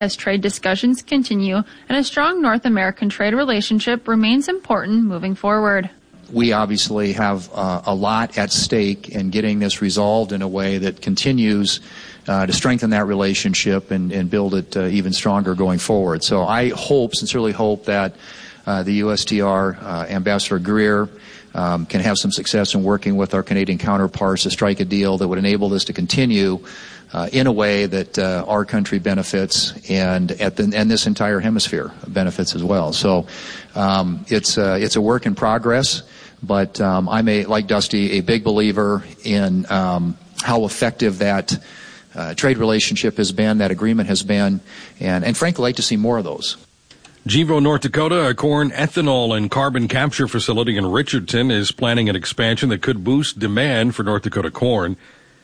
as trade discussions continue and a strong North American trade relationship remains important moving forward. We obviously have a lot at stake in getting this resolved in a way that continues to strengthen that relationship and build it even stronger going forward. So I sincerely hope that the USTR, Ambassador Greer, can have some success in working with our Canadian counterparts to strike a deal that would enable this to continue in a way that our country benefits and this entire hemisphere benefits as well. So it's a work in progress, but I'm like Dusty, a big believer in how effective that trade relationship has been, that agreement has been, and frankly, I'd like to see more of those. Gevo, North Dakota, a corn ethanol and carbon capture facility in Richardson is planning an expansion that could boost demand for North Dakota corn.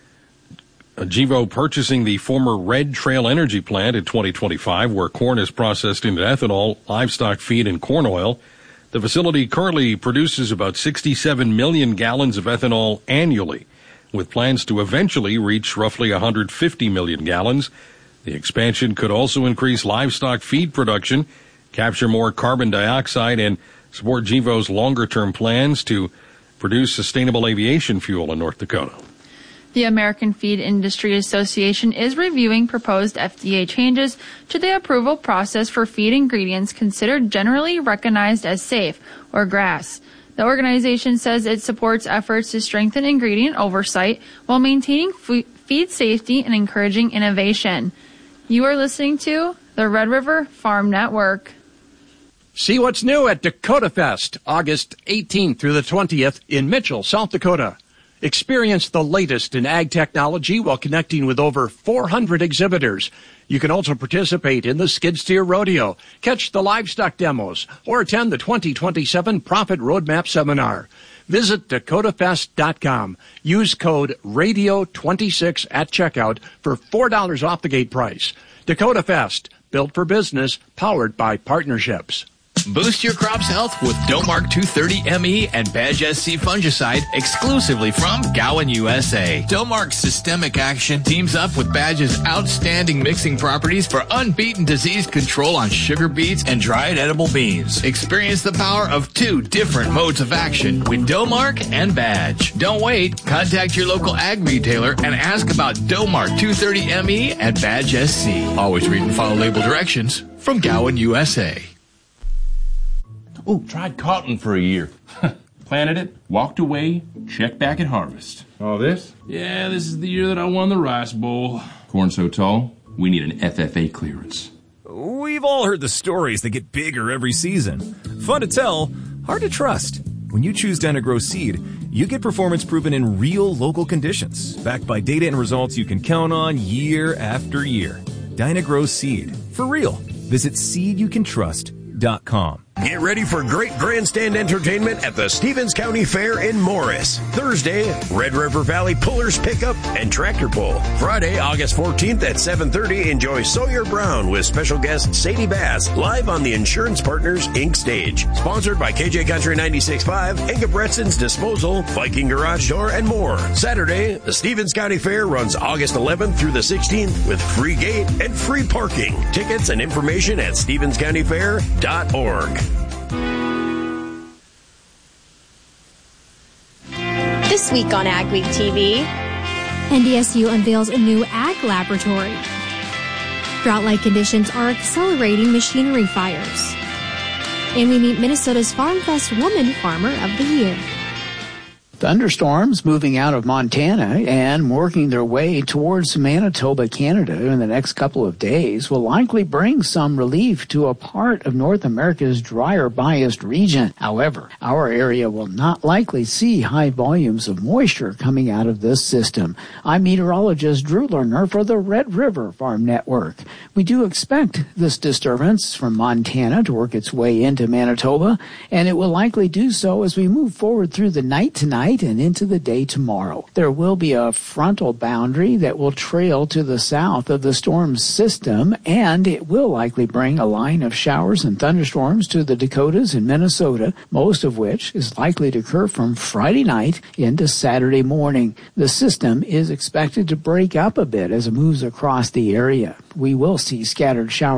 Gevo purchasing the former Red Trail Energy plant in 2025, where corn is processed into ethanol, livestock feed, and corn oil. The facility currently produces about 67 million gallons of ethanol annually, with plans to eventually reach roughly 150 million gallons. The expansion could also increase livestock feed production, capture more carbon dioxide, and support Gevo's longer-term plans to produce sustainable aviation fuel in North Dakota. The American Feed Industry Association is reviewing proposed FDA changes to the approval process for feed ingredients considered generally recognized as safe, or GRAS. The organization says it supports efforts to strengthen ingredient oversight while maintaining feed safety and encouraging innovation. You are listening to the Red River Farm Network. See what's new at Dakota Fest, August 18th through the 20th in Mitchell, South Dakota. Experience the latest in ag technology while connecting with over 400 exhibitors. You can also participate in the Skid Steer Rodeo, catch the livestock demos, or attend the 2027 Profit Roadmap Seminar. Visit DakotaFest.com. Use code RADIO26 at checkout for $4 off the gate price. Dakota Fest, built for business, powered by partnerships. Boost your crop's health with Domark 230 ME and Badge SC fungicide exclusively from Gowan USA. Domark Systemic Action teams up with Badge's outstanding mixing properties for unbeaten disease control on sugar beets and dried edible beans. Experience the power of two different modes of action with Domark and Badge. Don't wait. Contact your local ag retailer and ask about Domark 230 ME and Badge SC. Always read and follow label directions from Gowan USA. Ooh, tried cotton for a year. Planted it, walked away, checked back at harvest. All this? Yeah, this is the year that I won the Rice Bowl. Corn so tall, we need an FFA clearance. We've all heard the stories that get bigger every season. Fun to tell, hard to trust. When you choose Dyna-Gro Seed, you get performance proven in real local conditions, backed by data and results you can count on year after year. Dyna-Gro Seed. For real. Visit seedyoucantrust.com. Get ready for great grandstand entertainment at the Stevens County Fair in Morris. Thursday, Red River Valley Pullers Pickup and Tractor Pull. Friday, August 14th at 7:30, enjoy Sawyer Brown with special guest Sadie Bass live on the Insurance Partners Inc. stage. Sponsored by KJ Country 96.5, Inga Bretson's Disposal, Viking Garage Door, and more. Saturday, the Stevens County Fair runs August 11th through the 16th with free gate and free parking. Tickets and information at stevenscountyfair.org. This week on Ag Week TV, NDSU unveils a new ag laboratory. Drought-like conditions are accelerating machinery fires. And we meet Minnesota's FarmFest Woman Farmer of the Year. Thunderstorms moving out of Montana and working their way towards Manitoba, Canada in the next couple of days will likely bring some relief to a part of North America's drier biased region. However, our area will not likely see high volumes of moisture coming out of this system. I'm meteorologist Drew Lerner for the Red River Farm Network. We do expect this disturbance from Montana to work its way into Manitoba, and it will likely do so as we move forward through the night tonight tonight and into the day tomorrow. There will be a frontal boundary that will trail to the south of the storm's system, and it will likely bring a line of showers and thunderstorms to the Dakotas and Minnesota, most of which is likely to occur from Friday night into Saturday morning. The system is expected to break up a bit as it moves across the area. We will see scattered showers